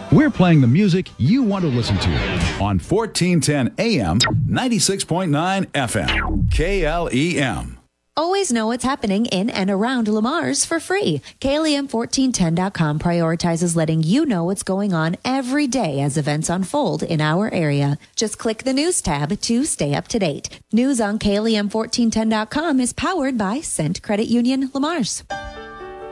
We're playing the music you want to listen to on 1410 AM, 96.9 FM, KLEM. Always know what's happening in and around Lamar's for free. KLEM1410.com prioritizes letting you know what's going on every day as events unfold in our area. Just click the news tab to stay up to date. News on KLEM1410.com is powered by Cent Credit Union Lamar's.